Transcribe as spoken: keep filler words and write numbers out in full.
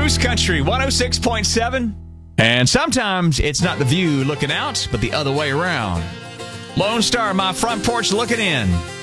News Country one oh six point seven. And sometimes it's not the view looking out, but the other way around. Lone Star, my front porch looking in.